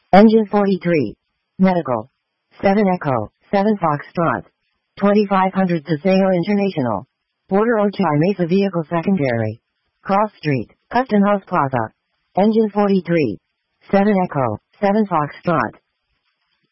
Engine 43. Medical. 7 Echo, 7 Foxtrot. 2500 Paseo International. Border Ochai Mesa Vehicle Secondary. Cross Street, Custom House Plaza. Engine 43. 7 Echo, 7 Foxtrot.